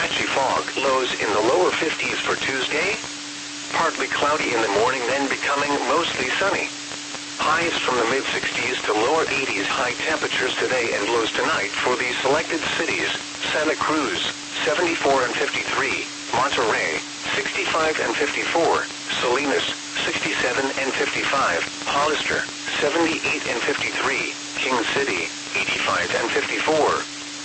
patchy fog. Lows in the lower 50s for Tuesday. Partly cloudy in the morning, then becoming mostly sunny. Highs from the mid-60s to lower 80s. High temperatures today and lows tonight for the selected cities: Santa Cruz, 74 and 53, Monterrey, 65 and 54, Salinas, 67 and 55, Hollister, 78 and 53, King City, 85 and 54.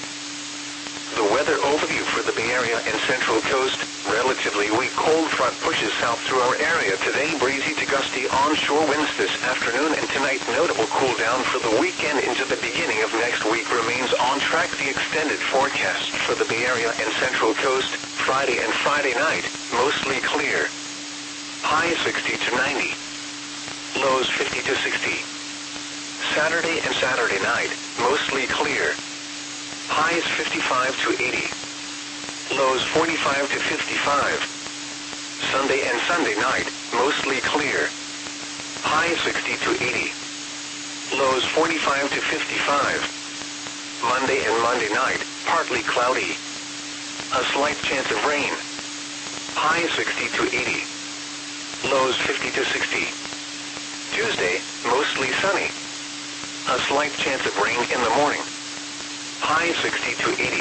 The weather overview for the Bay Area and Central Coast: relatively weak cold front pushes south through our area today. Breezy to gusty onshore winds this afternoon and tonight. Notable cool down for the weekend into the beginning of next week. Remains on track. The extended forecast for the Bay Area and Central Coast: Friday and Friday night, mostly clear. High 60 to 90. Lows 50 to 60. Saturday and Saturday night, mostly clear. Highs 55 to 80. Lows 45 to 55. Sunday and Sunday night, mostly clear. Highs 60 to 80. Lows 45 to 55. Monday and Monday night, partly cloudy. A slight chance of rain. Highs 60 to 80. Lows 50 to 60. Tuesday, mostly sunny. A slight chance of rain in the morning. High 60 to 80.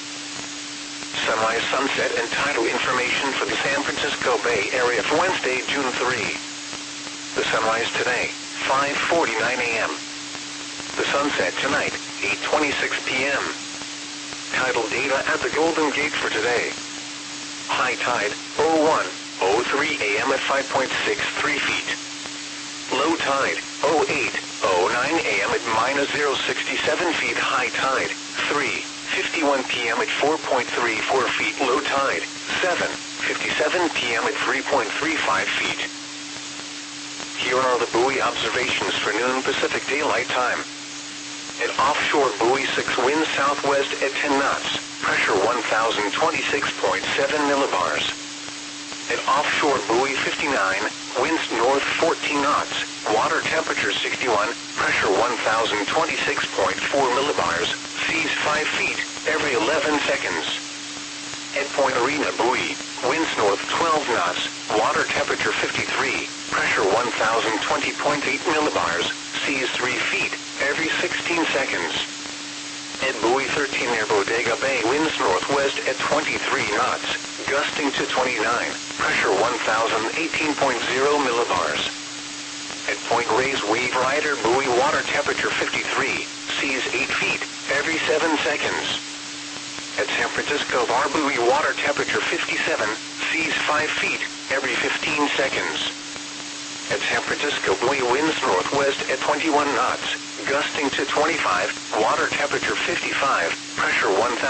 Sunrise, sunset, and tidal information for the San Francisco Bay Area for Wednesday, June 3. The sunrise today, 5:49 a.m. The sunset tonight, 8:26 p.m. Tidal data at the Golden Gate for today. High tide, 01:03 a.m. at 5.63 feet. Low tide, 08:09 a.m. at -0.67 feet. High tide, 3:51 p.m. at 4.34 feet. Low tide, 7:57 p.m. at 3.35 feet. Here are the buoy observations for noon Pacific Daylight Time. At offshore buoy 6, winds southwest at 10 knots, pressure 1,026.7 millibars. At offshore buoy 59, winds north 14 knots, water temperature 61, pressure 1,026.4 millibars, seas 5 feet, every 11 seconds. At Point Arena buoy, winds north 12 knots, water temperature 53, pressure 1,020.8 millibars, seas 3 feet, every 16 seconds. At buoy 13 near Bodega Bay, winds northwest at 23 knots, gusting to 29, pressure 1,018.0 millibars. At Point Reyes Wave Rider buoy, water temperature 53, seas 8 feet, every 7 seconds. At San Francisco Bar buoy, water temperature 57, seas 5 feet, every 15 seconds. At San Francisco buoy, winds northwest at 21 knots, gusting to 25, water temperature 55, pressure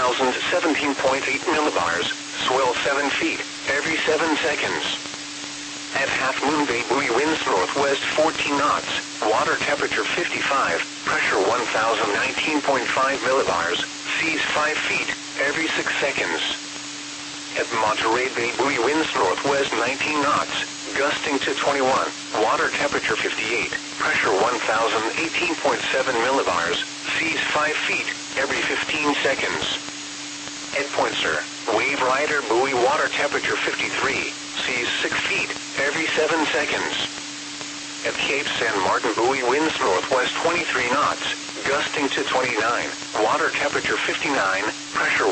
1,017.8 millibars, swell 7 feet, every 7 seconds. At Half Moon Bay buoy, winds northwest 14 knots, water temperature 55, pressure 1,019.5 millibars, seas 5 feet, every 6 seconds. At Monterey Bay buoy, winds northwest 19 knots, gusting to 21, water temperature 58, pressure 1,018.7 millibars, seas 5 feet, every 15 seconds. At Point Sur, Wave Rider buoy, water temperature 53, seas 6 feet, every 7 seconds. At Cape San Martin buoy, winds northwest 23 knots, gusting to 29, water temperature 59, pressure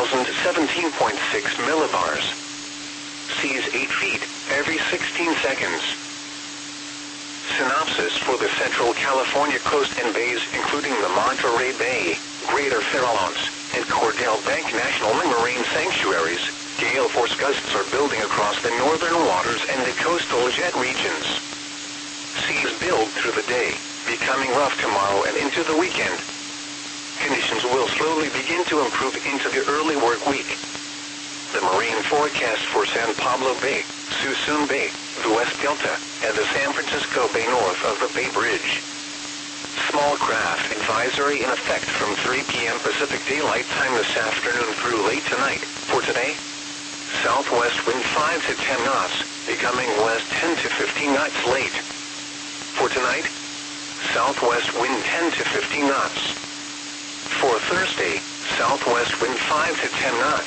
1,017.6 millibars. Seas 8 feet, every 16 seconds. Synopsis for the Central California coast and bays, including the Monterey Bay, Greater Farallones, and Cordell Bank National Marine Sanctuaries. Gale force gusts are building across the northern waters and the coastal jet regions. Seas build through the day, becoming rough tomorrow and into the weekend. Conditions will slowly begin to improve into the early work week. The marine forecast for San Pablo Bay, Suisun Bay, the West Delta, and the San Francisco Bay north of the Bay Bridge. Small craft advisory in effect from 3 p.m. Pacific Daylight Time this afternoon through late tonight. For today, southwest wind 5 to 10 knots, becoming west 10 to 15 knots late. For tonight, southwest wind 10 to 15 knots. For Thursday, southwest wind 5 to 10 knots.